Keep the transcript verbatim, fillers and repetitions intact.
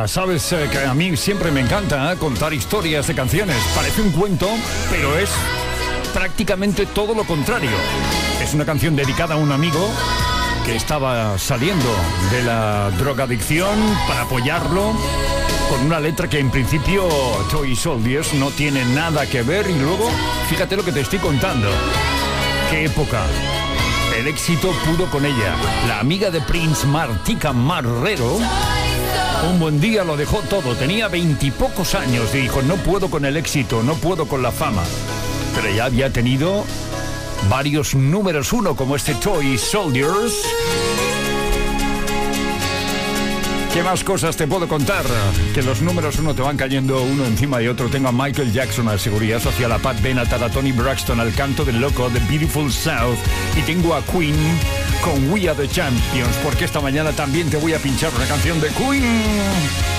época. Sabes eh, que a mí siempre me encanta eh, contar historias de canciones. Parece un cuento, pero es prácticamente todo lo contrario. Es una canción dedicada a un amigo que estaba saliendo de la drogadicción, para apoyarlo, con una letra que en principio Toy Soldiers no tiene nada que ver. Y luego, fíjate lo que te estoy contando. ¡Qué época! El éxito pudo con ella. La amiga de Prince, Martika Marrero, un buen día lo dejó todo. Tenía veintipocos años y dijo: no puedo con el éxito, no puedo con la fama. Pero ya había tenido varios números uno, como este Toy Soldiers. ¿Qué más cosas te puedo contar? Que los números uno te van cayendo uno encima de otro. Tengo a Michael Jackson a Seguridad Social, a Pat Benatar, a Tony Braxton, al Canto del Loco, The Beautiful South. Y tengo a Queen con We Are The Champions, porque esta mañana también te voy a pinchar una canción de Queen.